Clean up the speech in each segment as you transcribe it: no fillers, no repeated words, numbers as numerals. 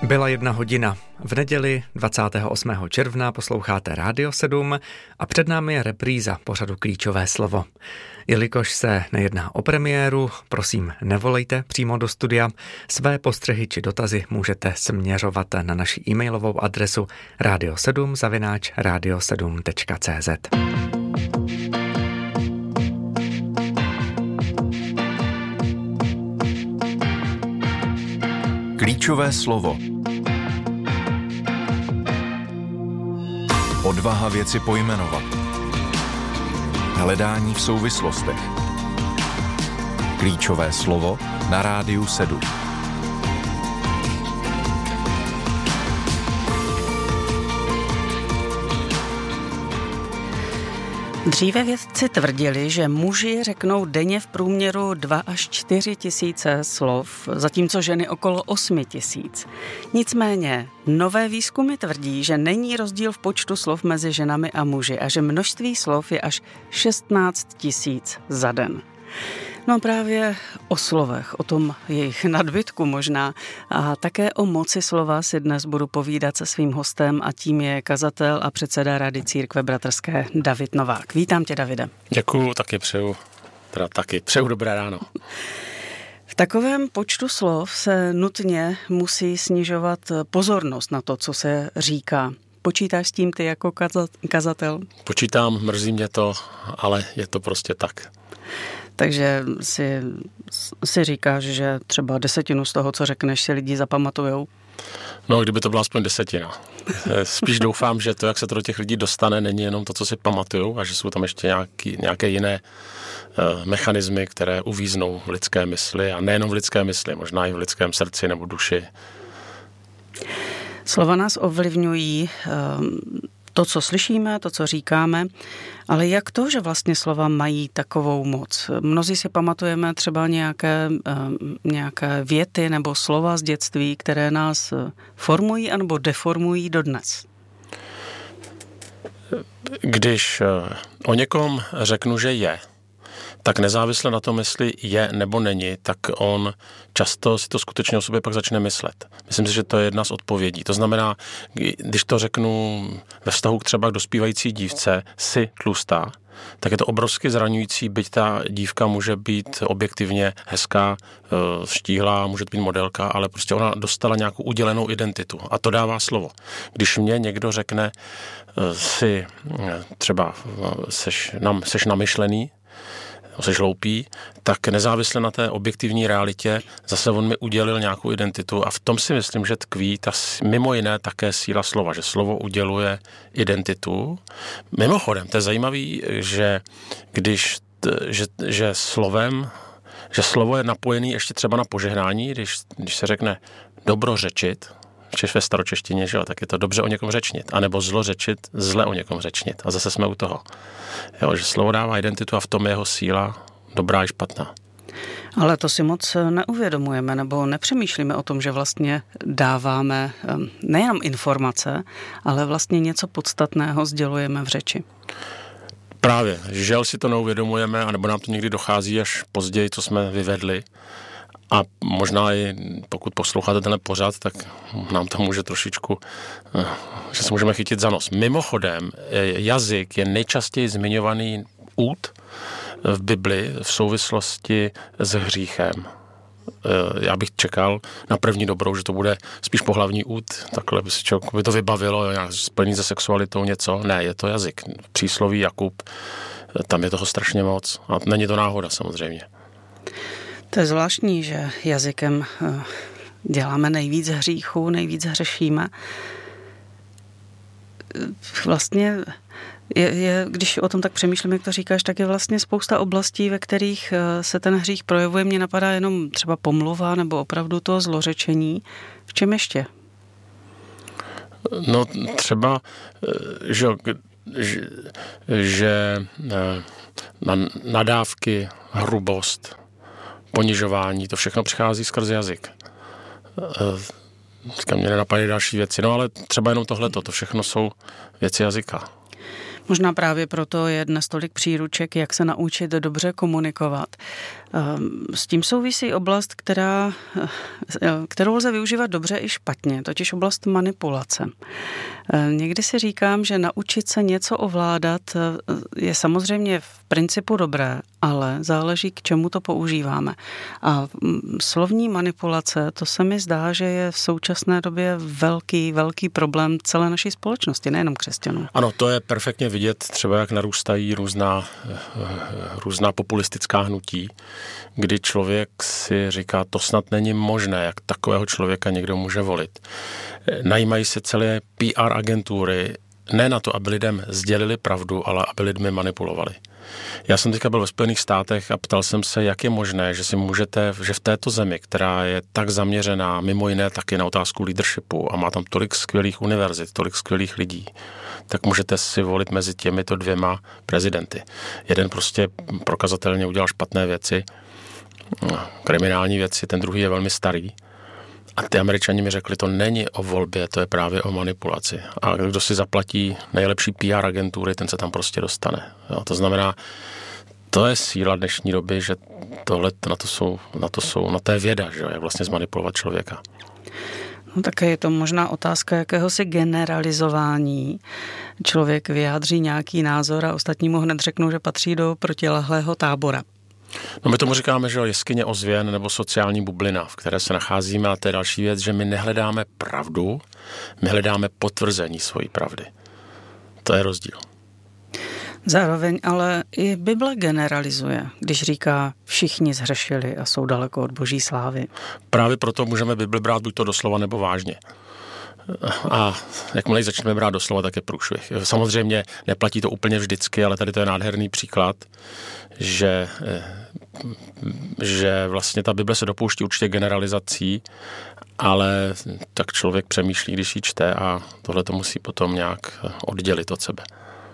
Byla 1:00. V neděli 28. června posloucháte Rádio 7 a před námi je repríza pořadu Klíčové slovo. Jelikož se nejedná o premiéru, prosím, nevolejte přímo do studia. Své postřehy či dotazy můžete směřovat na naši e-mailovou adresu radio7@radio7.cz. Klíčové slovo. Odvaha věci pojmenovat. Hledání v souvislostech. Klíčové slovo na Rádiu 7. Dříve vědci tvrdili, že muži řeknou denně v průměru 2 až 4 tisíce slov, zatímco ženy okolo 8 tisíc. Nicméně nové výzkumy tvrdí, že není rozdíl v počtu slov mezi ženami a muži a že množství slov je až 16 tisíc za den. No právě o slovech, o tom jejich nadbytku možná a také o moci slova si dnes budu povídat se svým hostem a tím je kazatel a předseda Rady Církve bratrské David Novák. Vítám tě, Davide. Děkuju, taky přeju dobré ráno. V takovém počtu slov se nutně musí snižovat pozornost na to, co se říká. Počítáš s tím ty jako kazatel? Počítám, mrzí mě to, ale je to prostě tak. Takže si říkáš, že třeba 10% z toho, co řekneš, si lidi zapamatujou? No, kdyby to byla aspoň 10%. Spíš doufám, že to, jak se to do těch lidí dostane, není jenom to, co si pamatujou a že jsou tam ještě nějaké jiné mechanismy, které uvíznou v lidské mysli a nejenom v lidské mysli, možná i v lidském srdci nebo duši. Slova nás ovlivňují, to, co slyšíme, to, co říkáme, ale jak to, že vlastně slova mají takovou moc? Mnozí si pamatujeme třeba nějaké věty nebo slova z dětství, které nás formují anebo deformují dodnes. Když o někom řeknu, že je, tak nezávisle na tom, jestli je nebo není, tak on často si to skutečně o sobě pak začne myslet. Myslím si, že to je jedna z odpovědí. To znamená, když to řeknu ve vztahu třeba k dospívající dívce, si tlustá, tak je to obrovsky zraňující, byť ta dívka může být objektivně hezká, štíhlá, může být modelka, ale prostě ona dostala nějakou udělenou identitu a to dává slovo. Když mě někdo řekne si třeba seš namyšlený, seš hloupý, tak nezávisle na té objektivní realitě zase on mi udělil nějakou identitu a v tom si myslím, že tkví ta mimo jiné také síla slova, že slovo uděluje identitu. Mimochodem, to je zajímavý, že že slovo je napojený ještě třeba na požehnání, když se řekne dobrořečit, ve staročeštině, že jo, tak je to dobře o někom řečnit, anebo zlořečit, zle o někom řečnit. A zase jsme u toho. Jo, že slovo dává identitu a v tom je jeho síla dobrá i špatná. Ale to si moc neuvědomujeme, nebo nepřemýšlíme o tom, že vlastně dáváme nejenom informace, ale vlastně něco podstatného sdělujeme v řeči. Právě, žel si to neuvědomujeme, anebo nám to někdy dochází až později, co jsme vyvedli. A možná i pokud posloucháte tenhle pořad, tak nám to může trošičku, že se můžeme chytit za nos. Mimochodem, jazyk je nejčastěji zmiňovaný úd v Bibli v souvislosti s hříchem. Já bych čekal na první dobrou, že to bude spíš pohlavní úd, takhle by to vybavilo, splní se sexualitou něco. Ne, je to jazyk. Přísloví Jakub, tam je toho strašně moc. A není to náhoda samozřejmě. To je zvláštní, že jazykem děláme nejvíc hříchů, nejvíc hřešíme. Vlastně, když o tom tak přemýšlím, jak to říkáš, tak je vlastně spousta oblastí, ve kterých se ten hřích projevuje. Mně napadá jenom třeba pomluva nebo opravdu to zlořečení. V čem ještě? No třeba, že nadávky, hrubost, ponižování, to všechno přichází skrze jazyk. Mě nenapadají další věci, no ale třeba jenom tohleto, to všechno jsou věci jazyka. Možná právě proto je dnes tolik příruček, jak se naučit dobře komunikovat. S tím souvisí oblast, kterou lze využívat dobře i špatně, totiž oblast manipulace. Někdy si říkám, že naučit se něco ovládat je samozřejmě v principu dobré, ale záleží, k čemu to používáme. A slovní manipulace, to se mi zdá, že je v současné době velký problém celé naší společnosti, nejenom křesťanů. Ano, to je perfektně vidět, třeba jak narůstají různá populistická hnutí, kdy člověk si říká, to snad není možné, jak takového člověka někdo může volit. Najímají se celé PR agentury, ne na to, aby lidem sdělili pravdu, ale aby lidmi manipulovali. Já jsem teďka byl ve Spojených státech a ptal jsem se, jak je možné, že že v této zemi, která je tak zaměřená mimo jiné taky na otázku leadershipu a má tam tolik skvělých univerzit, tolik skvělých lidí, tak můžete si volit mezi těmito dvěma prezidenty. Jeden prostě prokazatelně udělal špatné věci, kriminální věci, ten druhý je velmi starý. A ty Američani mi řekli, to není o volbě, to je právě o manipulaci. A kdo si zaplatí nejlepší PR agentury, ten se tam prostě dostane. Jo, to znamená, to je síla dnešní doby, že tohle, na to je věda, že, jak vlastně zmanipulovat člověka. No také je to možná otázka jakéhosi generalizování. Člověk vyjádří nějaký názor a ostatní mu hned řeknou, že patří do protilehlého tábora. No my tomu říkáme, že jeskyně ozvěn nebo sociální bublina, v které se nacházíme, a to je další věc, že my nehledáme pravdu, my hledáme potvrzení svojí pravdy. To je rozdíl. Zároveň ale i Bible generalizuje, když říká, všichni zhřešili a jsou daleko od boží slávy. Právě proto můžeme Bibli brát buď to doslova nebo vážně. A jakmile ji začneme brát doslova, tak je průšvih. Samozřejmě neplatí to úplně vždycky, ale tady to je nádherný příklad, že vlastně ta Bible se dopouští určitě generalizací, ale tak člověk přemýšlí, když ji čte, a tohle to musí potom nějak oddělit od sebe.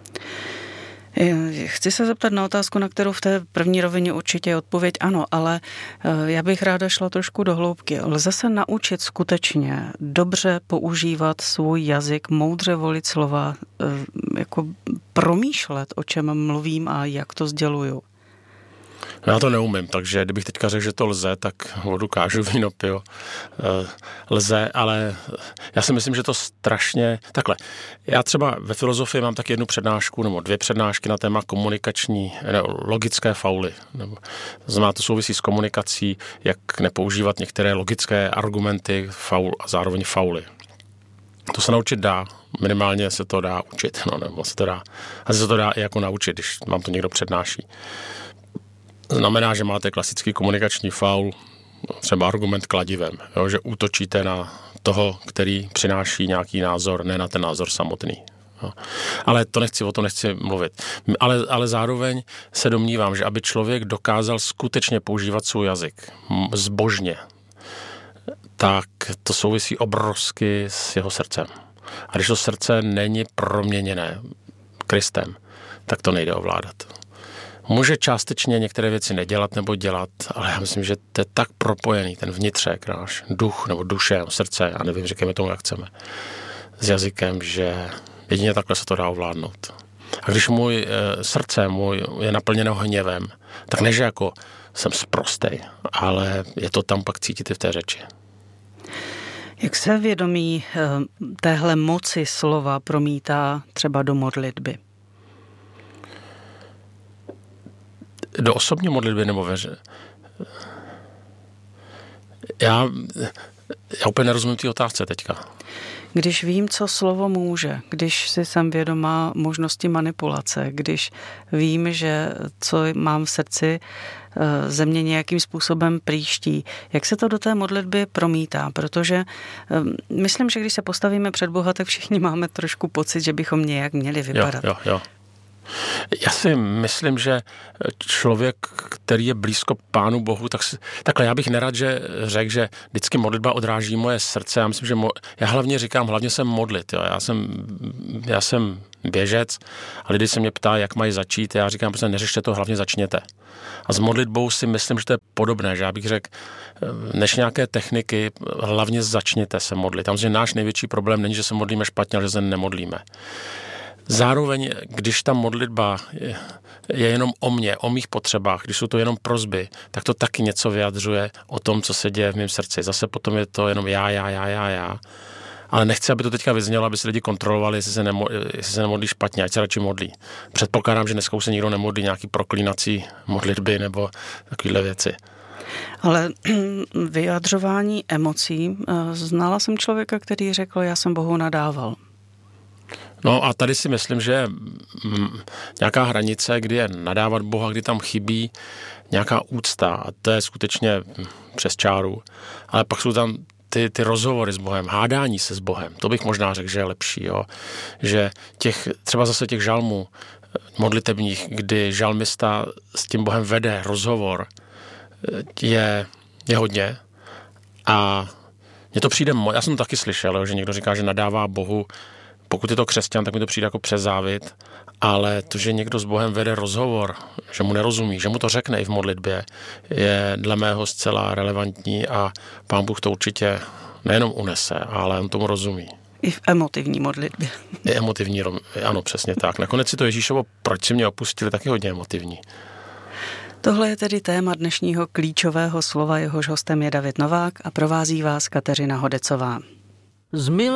Chci se zeptat na otázku, na kterou v té první rovině určitě je odpověď ano, ale já bych ráda šla trošku do hloubky. Lze se naučit skutečně dobře používat svůj jazyk, moudře volit slova, jako promýšlet, o čem mluvím a jak to sděluju? Já to neumím, takže kdybych teďka řekl, že to lze, tak vodu kážu, víno piju. Lze, ale já si myslím, že to strašně... Takhle, já třeba ve filozofii mám tak jednu přednášku, nebo 2 přednášky na téma logické fauly. To znamená, to souvisí s komunikací, jak nepoužívat některé logické argumenty, faul a zároveň fauly. To se naučit dá, minimálně se to dá učit, nebo se to dá. A se to dá i jako naučit, když vám to někdo přednáší. Znamená, že máte klasický komunikační faul, třeba argument kladivem, jo, že útočíte na toho, který přináší nějaký názor, ne na ten názor samotný. Jo. Ale o tom nechci mluvit. Ale zároveň se domnívám, že aby člověk dokázal skutečně používat svůj jazyk zbožně, tak to souvisí obrovsky s jeho srdcem. A když to srdce není proměněné Kristem, tak to nejde ovládat. Může částečně některé věci nedělat nebo dělat, ale já myslím, že to je tak propojený, ten vnitřek, náš duch nebo duše, srdce, já nevím, říkáme tomu, jak chceme, s jazykem, že jedině takhle se to dá ovládnout. A když můj srdce je naplněno hněvem, tak než jako jsem sprostej, ale je to tam pak cítit i v té řeči. Jak se vědomí téhle moci slova promítá třeba do modlitby? Do osobní modlitby nebo veře? Já úplně nerozumím té otázce teďka. Když vím, co slovo může, když si jsem vědomá možnosti manipulace, když vím, že co mám v srdci, ze mě nějakým způsobem příští, jak se to do té modlitby promítá? Protože myslím, že když se postavíme před Boha, tak všichni máme trošku pocit, že bychom nějak měli vypadat. Jo. Já si myslím, že člověk, který je blízko Pánu Bohu, takhle já bych nerad, že řekl, že vždycky modlitba odráží moje srdce. Já myslím, že já hlavně jsem modlit. Jo. Já jsem běžec a lidi se mě ptá, jak mají začít. Já říkám, prostě neřešte to, hlavně začněte. A s modlitbou si myslím, že to je podobné, že já bych řekl, než nějaké techniky, hlavně začněte se modlit. Tam, že náš největší problém není, že se modlíme špatně, ale že se nemodlíme. Zároveň, když ta modlitba je jenom o mně, o mých potřebách, když jsou to jenom prosby, tak to taky něco vyjadřuje o tom, co se děje v mém srdci. Zase potom je to jenom já. Ale nechci, aby to teďka vyznělo, aby se lidi kontrolovali, jestli se nemodlí špatně, ať se radši modlí. Předpokládám, že dneska už se nikdo nemodlí nějaký proklínací modlitby nebo takovéhle věci. Ale vyjadřování emocí, znala jsem člověka, který řekl, já jsem Bohu nadával. No a tady si myslím, že nějaká hranice, kdy je nadávat Boha, kdy tam chybí nějaká úcta a to je skutečně přes čáru. Ale pak jsou tam ty rozhovory s Bohem, hádání se s Bohem, to bych možná řekl, že je lepší, jo? Že třeba zase těch žalmů modlitebních, kdy žalmista s tím Bohem vede rozhovor, je hodně a mně to přijde, já jsem to taky slyšel, jo, že někdo říká, že nadává Bohu, pokud je to křesťan, tak mi to přijde jako přes závist, ale to, že někdo s Bohem vede rozhovor, že mu nerozumí, že mu to řekne i v modlitbě, je dle mého zcela relevantní a Pán Bůh to určitě nejenom unese, ale on tomu rozumí. I v emotivní modlitbě. I emotivní, ano, přesně tak. Nakonec si to Ježíšovo, proč si mě opustili, taky hodně emotivní. Tohle je tedy téma dnešního klíčového slova, jehož hostem je David Novák a provází vás Kateřina Hodecová.